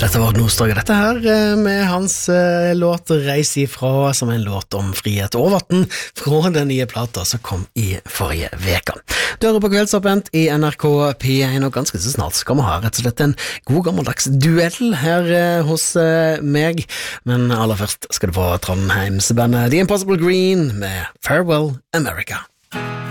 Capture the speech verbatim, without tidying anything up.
Dette var Nordstoga, dette her med hans eh, låt Reis ifra, som er en låt om frihet og vatten fra den nye plata som kom i forrige veka. Du hører på Kveldsåpent i N R K P én, og ganske så snart skal vi ha rett og slett en god gammeldags duell her eh, hos eh, meg, men aller først skal du få Trondheimsbandet The Impossible Green med Farewell America.